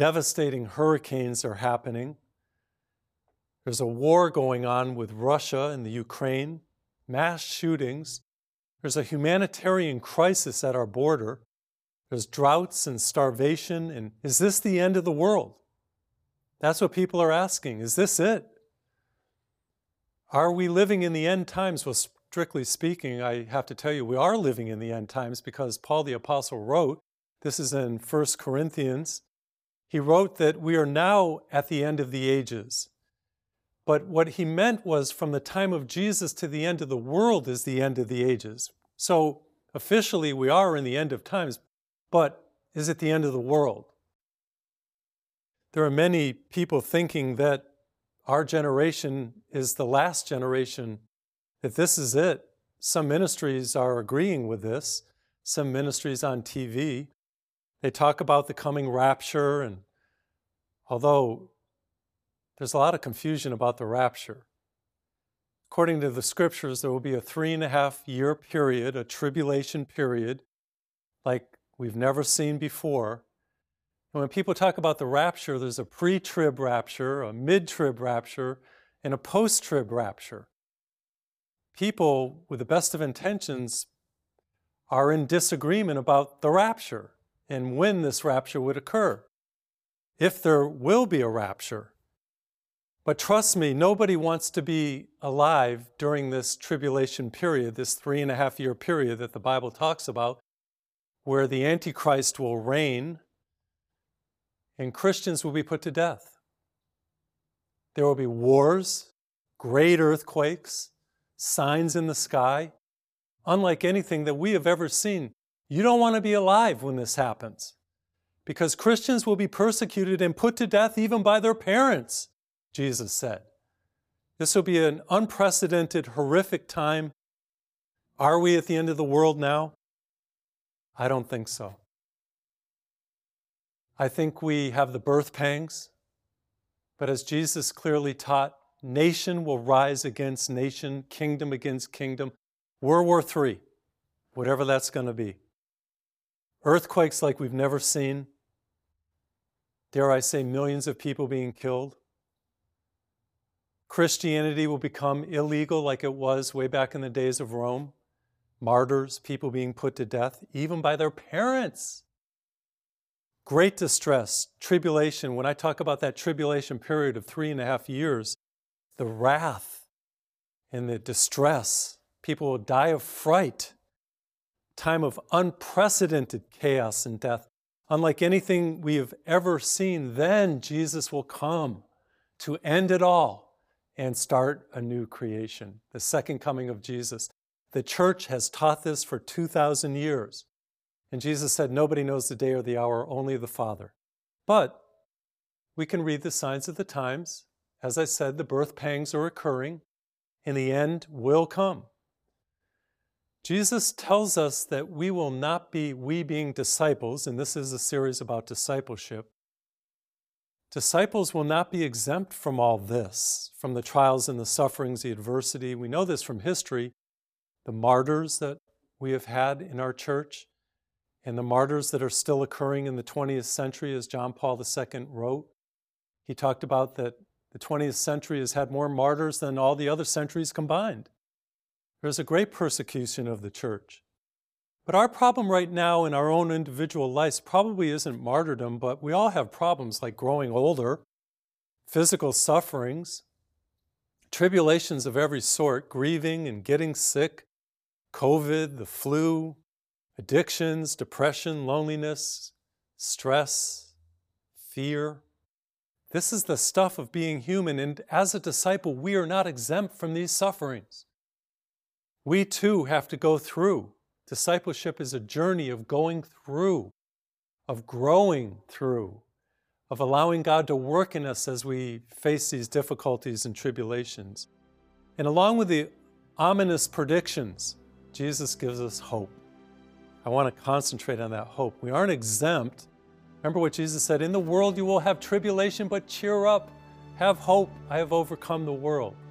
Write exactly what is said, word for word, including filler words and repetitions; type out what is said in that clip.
Devastating hurricanes are happening. There's a war going on with Russia and the Ukraine, mass shootings. There's a humanitarian crisis at our border. There's droughts and starvation. And is this the end of the world? That's what people are asking. Is this it? Are we living in the end times? Well, strictly speaking, I have to tell you, we are living in the end times because Paul the Apostle wrote, this is in First Corinthians, he wrote that we are now at the end of the ages. But what he meant was from the time of Jesus to the end of the world is the end of the ages. So officially we are in the end of times, but is it the end of the world? There are many people thinking that our generation is the last generation, that this is it. Some ministries are agreeing with this. Some ministries on T V, they talk about the coming rapture, and although there's a lot of confusion about the rapture. According to the scriptures, there will be a three and a half year period, a tribulation period, like we've never seen before. And when people talk about the rapture, there's a pre-trib rapture, a mid-trib rapture, and a post-trib rapture. People with the best of intentions are in disagreement about the rapture and when this rapture would occur, if there will be a rapture. But trust me, nobody wants to be alive during this tribulation period, this three and a half year period that the Bible talks about, where the Antichrist will reign and Christians will be put to death. There will be wars, great earthquakes, signs in the sky, unlike anything that we have ever seen. You don't want to be alive when this happens, because Christians will be persecuted and put to death even by their parents, Jesus said. This will be an unprecedented, horrific time. Are we at the end of the world now? I don't think so. I think we have the birth pangs, but as Jesus clearly taught, nation will rise against nation, kingdom against kingdom. World War Three, whatever that's going to be. Earthquakes like we've never seen. Dare I say, millions of people being killed. Christianity will become illegal like it was way back in the days of Rome. Martyrs, people being put to death, even by their parents. Great distress, tribulation. When I talk about that tribulation period of three and a half years, the wrath and the distress, people will die of fright. Time of unprecedented chaos and death. Unlike anything we have ever seen, then Jesus will come to end it all and start a new creation, the second coming of Jesus. The church has taught this for two thousand years. And Jesus said, nobody knows the day or the hour, only the Father. But we can read the signs of the times. As I said, the birth pangs are occurring, and the end will come. Jesus tells us that we will not be, we being disciples, and this is a series about discipleship, disciples will not be exempt from all this, from the trials and the sufferings, the adversity. We know this from history, the martyrs that we have had in our church, and the martyrs that are still occurring in the twentieth century, as John Paul the Second wrote. He talked about that the twentieth century has had more martyrs than all the other centuries combined. There's a great persecution of the church. But our problem right now in our own individual lives probably isn't martyrdom, but we all have problems like growing older, physical sufferings, tribulations of every sort, grieving and getting sick, COVID, the flu, addictions, depression, loneliness, stress, fear. This is the stuff of being human, and as a disciple, we are not exempt from these sufferings. We too have to go through. Discipleship is a journey of going through, of growing through, of allowing God to work in us as we face these difficulties and tribulations. And along with the ominous predictions, Jesus gives us hope. I want to concentrate on that hope. We aren't exempt. Remember what Jesus said, in the world you will have tribulation, but cheer up, have hope, I have overcome the world.